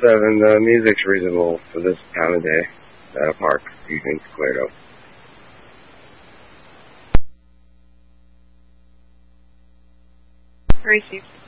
7. The music's reasonable for this time of day. At a park, evening's cleared up. Received.